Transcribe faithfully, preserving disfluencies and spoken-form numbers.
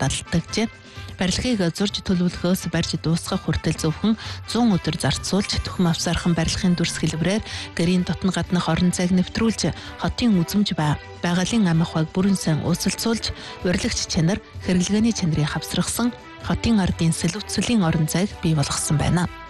далдагжээ. Барилгыг зурж төлөвлөхөөс барьж дуусгах хүртэл зөвхөн зуун өдөр зарцуулж Түхэм авсаархан барилгын дүрс хэлбэрээр гэрийн дотн гаднах орон зайг нэвтрүүлж хотын үзмж ба байгалийн ам ахуйг бүрэн сайн ууцалцуулж урлагч чанар, хэрэглгээний чанарыг хавсрахсан хотын ардын сэлвцлийн орон зайг бий болгосон байна.